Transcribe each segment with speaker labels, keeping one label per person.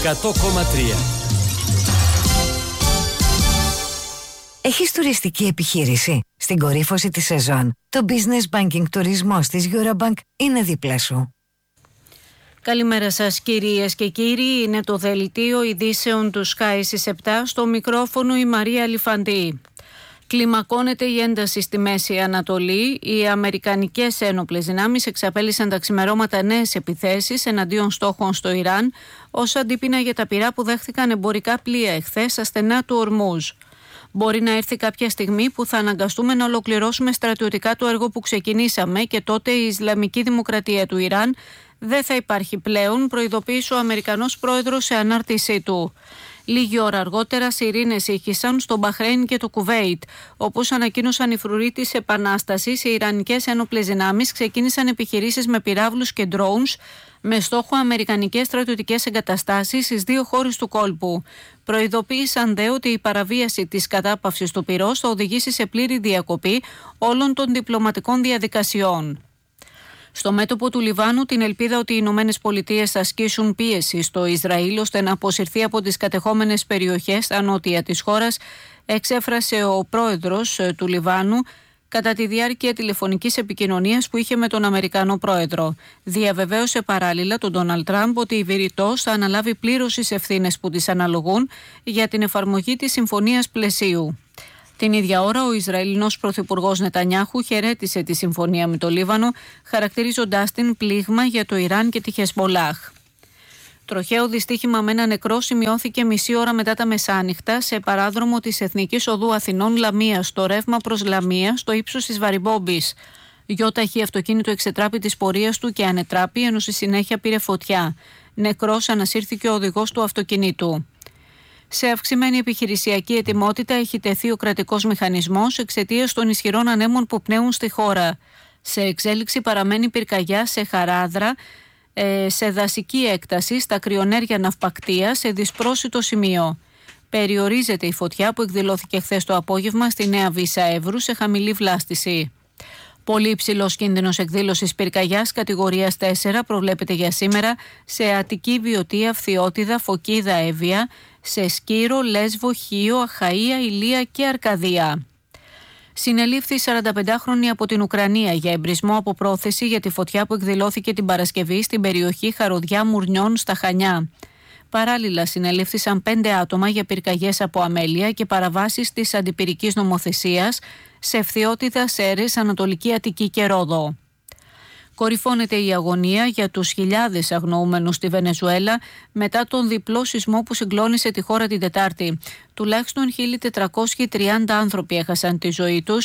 Speaker 1: 100,3.
Speaker 2: Έχεις τουριστική επιχείρηση? Στην κορύφωση της σεζόν, το Business Banking τουρισμός της Eurobank είναι δίπλα σου.
Speaker 3: Καλημέρα σας κυρίες και κύριοι, είναι το δελτίο ειδήσεων του Sky στις 7, στο μικρόφωνο η Μαρία Λιφαντή. Κλιμακώνεται η ένταση στη Μέση Ανατολή. Οι αμερικανικές ένοπλες δυνάμεις εξαπέλυσαν τα ξημερώματα νέες επιθέσεις εναντίον στόχων στο Ιράν, ως αντίπεινα για τα πυρά που δέχθηκαν εμπορικά πλοία εχθές στα στενά του Ορμούζ. Μπορεί να έρθει κάποια στιγμή που θα αναγκαστούμε να ολοκληρώσουμε στρατιωτικά το έργο που ξεκινήσαμε και τότε η Ισλαμική Δημοκρατία του Ιράν δεν θα υπάρχει πλέον, προειδοποίησε ο Αμερικανός πρόεδρος σε ανάρτησή του. Λίγη ώρα αργότερα, σιρήνες ήχησαν στο Μπαχρέιν και το Κουβέιτ. Όπως ανακοίνωσαν οι φρουροί της Επανάστασης, οι Ιρανικές ένοπλες δυνάμεις ξεκίνησαν επιχειρήσεις με πυράβλους και drones με στόχο αμερικανικές στρατιωτικές εγκαταστάσεις στις δύο χώρες του κόλπου. Προειδοποίησαν δε ότι η παραβίαση της κατάπαυσης του πυρός θα οδηγήσει σε πλήρη διακοπή όλων των διπλωματικών διαδικασιών. Στο μέτωπο του Λιβάνου, την ελπίδα ότι οι Ηνωμένες Πολιτείες θα ασκήσουν πίεση στο Ισραήλ ώστε να αποσυρθεί από τις κατεχόμενες περιοχές στα νότια της χώρας, εξέφρασε ο πρόεδρος του Λιβάνου κατά τη διάρκεια τηλεφωνικής επικοινωνίας που είχε με τον Αμερικανό πρόεδρο. Διαβεβαίωσε παράλληλα τον Ντόναλντ Τραμπ ότι η Βηρητός θα αναλάβει πλήρως τις ευθύνες που της αναλογούν για την εφαρμογή της συμφωνίας πλαισίου. Την ίδια ώρα, ο Ισραηλινός πρωθυπουργός Νετανιάχου χαιρέτησε τη συμφωνία με το Λίβανο, χαρακτηρίζοντάς την πλήγμα για το Ιράν και τη Χεσμολάχ. Τροχαίο δυστύχημα με ένα νεκρό σημειώθηκε μισή ώρα μετά τα μεσάνυχτα σε παράδρομο της Εθνικής Οδού Αθηνών Λαμίας, στο ρεύμα προς Λαμία, στο ύψος της Βαριμπόμπης. Γιώταχη αυτοκίνητο εξετράπη της πορείας του και ανετράπη, ενώ στη συνέχεια πήρε φωτιά. Νεκρός ανασύρθηκε ο οδηγός του αυτοκινήτου. Σε αυξημένη επιχειρησιακή ετοιμότητα έχει τεθεί ο κρατικός μηχανισμός εξαιτίας των ισχυρών ανέμων που πνέουν στη χώρα. Σε εξέλιξη παραμένει πυρκαγιά σε Χαράδρα, σε δασική έκταση, στα κρυονέρια ναυπακτία, σε δυσπρόσιτο σημείο. Περιορίζεται η φωτιά που εκδηλώθηκε χθες το απόγευμα στη Νέα Βύσσα Εύρου σε χαμηλή βλάστηση. Πολύ υψηλός κίνδυνος εκδήλωσης πυρκαγιάς κατηγορίας 4 προβλέπεται για σήμερα σε Αττική, Βιωτία, Φθιώτιδα, Φωκίδα, Εύβοια, σε Σκύρο, Λέσβο, Χίο, Αχαΐα, Ηλία και Αρκαδία. Συνελήφθη 45χρονη από την Ουκρανία για εμπρισμό από πρόθεση για τη φωτιά που εκδηλώθηκε την Παρασκευή στην περιοχή Χαροδιά Μουρνιών στα Χανιά. Παράλληλα, συνελήφθησαν 5 άτομα για πυρκαγιές από αμέλεια και παραβάσεις της αντιπυρικής νομοθεσίας σε Ευθυώτιδα, Σέρες, Ανατολική Αττική και Ρόδο. Κορυφώνεται η αγωνία για τους χιλιάδες αγνοούμενους στη Βενεζουέλα μετά τον διπλό σεισμό που συγκλώνησε τη χώρα την Τετάρτη. Τουλάχιστον 1.430 άνθρωποι έχασαν τη ζωή τους,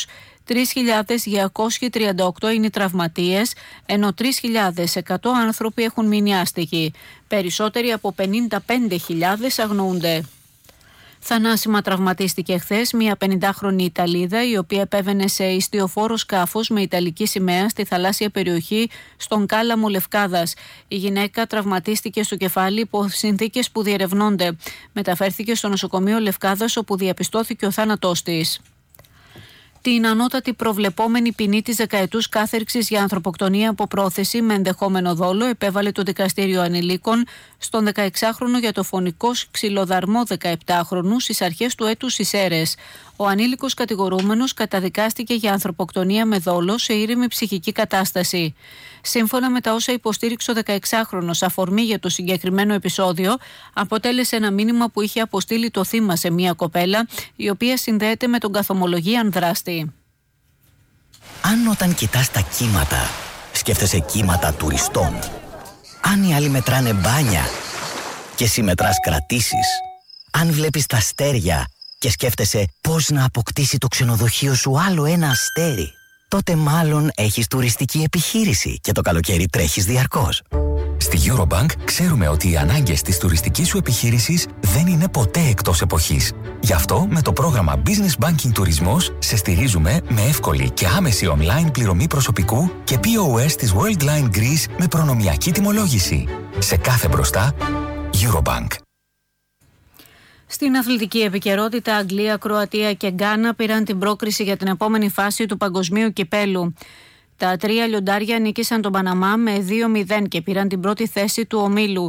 Speaker 3: 3.238 είναι οι τραυματίες, ενώ 3.100 άνθρωποι έχουν μείνει άστιγοι. Περισσότεροι από 55.000 αγνοούνται. Θανάσιμα τραυματίστηκε χθες μια 50χρονη Ιταλίδα, η οποία επέβαινε σε ιστιοφόρο σκάφος με ιταλική σημαία στη θαλάσσια περιοχή στον Κάλαμο Λευκάδας. Η γυναίκα τραυματίστηκε στο κεφάλι υπό συνθήκες που διερευνώνται. Μεταφέρθηκε στο νοσοκομείο Λευκάδας, όπου διαπιστώθηκε ο θάνατός της. Την ανώτατη προβλεπόμενη ποινή της δεκαετούς κάθερξης για ανθρωποκτονία από πρόθεση με ενδεχόμενο δόλο επέβαλε το Δικαστήριο Ανηλίκων στον 16χρονο για το φωνικό ξυλοδαρμό 17χρονου στις αρχές του έτους στις Σέρρες. Ο ανήλικος κατηγορούμενος καταδικάστηκε για ανθρωποκτονία με δόλο σε ήρεμη ψυχική κατάσταση. Σύμφωνα με τα όσα υποστήριξε ο 16χρονος, αφορμή για το συγκεκριμένο επεισόδιο αποτέλεσε ένα μήνυμα που είχε αποστείλει το θύμα σε μια κοπέλα, η οποία συνδέεται με τον καθομολογίαν δράστη.
Speaker 4: Αν όταν κοιτάς τα κύματα, σκέφτεσαι κύματα τουριστών. Αν οι άλλοι μετράνε μπάνια και εσύ μετράς κρατήσεις. Αν βλέπεις τα αστέρια και σκέφτεσαι πώς να αποκτήσει το ξενοδοχείο σου άλλο ένα αστέρι, τότε μάλλον έχεις τουριστική επιχείρηση και το καλοκαίρι τρέχεις διαρκώς.
Speaker 5: Στη Eurobank ξέρουμε ότι οι ανάγκες της τουριστικής σου επιχείρησης δεν είναι ποτέ εκτός εποχής. Γι' αυτό με το πρόγραμμα Business Banking Τουρισμός σε στηρίζουμε με εύκολη και άμεση online πληρωμή προσωπικού και POS της Worldline Greece με προνομιακή τιμολόγηση. Σε κάθε μπροστά, Eurobank.
Speaker 3: Στην αθλητική επικαιρότητα, Αγγλία, Κροατία και Γκάνα πήραν την πρόκριση για την επόμενη φάση του Παγκοσμίου Κυπέλου. Τα τρία λιοντάρια νίκησαν τον Παναμά με 2-0 και πήραν την πρώτη θέση του ομίλου.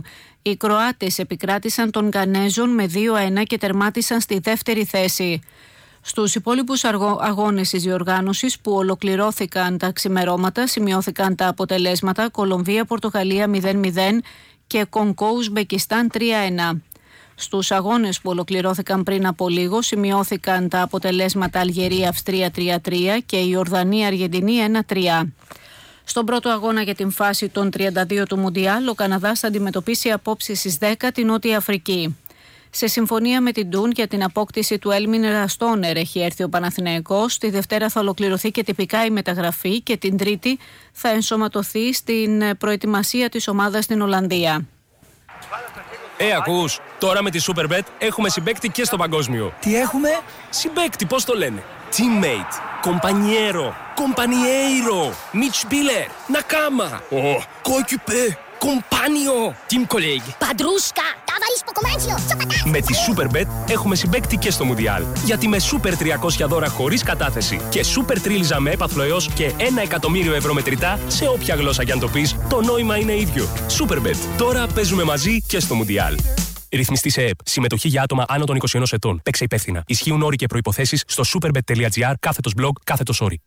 Speaker 3: Οι Κροάτες επικράτησαν των Γανέζων με 2-1 και τερμάτισαν στη δεύτερη θέση. Στους υπόλοιπους αγώνες της διοργάνωσης που ολοκληρώθηκαν τα ξημερώματα σημειώθηκαν τα αποτελέσματα Κολομβία-Πορτογαλία 0-0 και Κονγκό-Ουσμπεκιστάν 3-1. Στους αγώνες που ολοκληρώθηκαν πριν από λίγο σημειώθηκαν τα αποτελέσματα Αλγερία-Αυστρία 3-3 και Ιορδανία-Αργεντινή 1-3. Στον πρώτο αγώνα για την φάση των 32 του Μουντιάλ, ο Καναδάς θα αντιμετωπίσει απόψε στις 10 την Νότια Αφρική. Σε συμφωνία με την Ντούν για την απόκτηση του Έλμιν Ραστόνερ έχει έρθει ο Παναθηναϊκός. Τη Δευτέρα θα ολοκληρωθεί και τυπικά η μεταγραφή και την Τρίτη θα ενσωματωθεί στην προετοιμασία της ομάδας στην Ολλανδία.
Speaker 1: Ακούς, τώρα με τη Superbet έχουμε συμπαίκτη και στο παγκόσμιο.
Speaker 6: Τι έχουμε?
Speaker 1: Συμπαίκτη, πώς το λένε? Teammate, compañero, compañeiro, Mitspieler, Nakama, coéquipier, compagnon, team colleague.
Speaker 7: Padrúshka, ταβαρίς ποκομάντσιο,
Speaker 1: Με τη Superbet έχουμε συμπαίκτη και στο Μουντιάλ. Γιατί με Super 300 δώρα χωρίς κατάθεση και Super Τρίλιζα με έπαθλο έως και 1 εκατομμύριο ευρώ μετρητά σε όποια γλώσσα κι αν το πεις, το νόημα είναι ίδιο. Superbet. Τώρα παίζουμε μαζί και στο Μουντιάλ. Ρυθμιστή σε ΕΕΠ. Συμμετοχή για άτομα άνω των 21 ετών. Παίξε υπεύθυνα. Ισχύουν όροι και προϋποθέσεις στο superbet.gr/blog/όροι.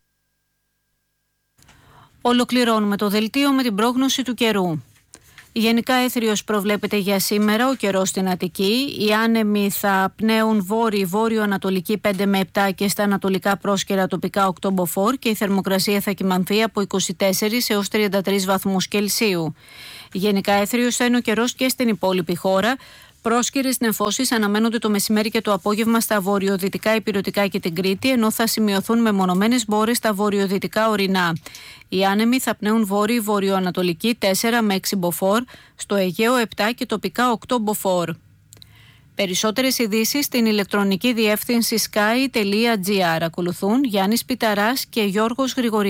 Speaker 3: Ολοκληρώνουμε το δελτίο με την πρόγνωση του καιρού. Γενικά έθριος προβλέπεται για σήμερα, ο καιρός στην Αττική. Οι άνεμοι θα πνέουν βόρειο-ανατολική 5 με 7 και στα ανατολικά πρόσκαιρα τοπικά 8 μποφόρ και η θερμοκρασία θα κυμανθεί από 24 έως 33 βαθμούς Κελσίου. Γενικά έθριος θα είναι ο καιρός και στην υπόλοιπη χώρα. Πρόσκαιρες νεφώσεις αναμένονται το μεσημέρι και το απόγευμα στα βορειοδυτικά Ηπειρωτικά και την Κρήτη, ενώ θα σημειωθούν μεμονωμένες μπόρες στα βορειοδυτικά ορεινά. Οι άνεμοι θα πνέουν βόρειο-ανατολική 4 με 6 μποφόρ, στο Αιγαίο 7 και τοπικά 8 μποφόρ. Περισσότερες ειδήσεις στην ηλεκτρονική διεύθυνση sky.gr. Ακολουθούν Γιάννης Πιταράς και Γιώργος Γρηγορίου.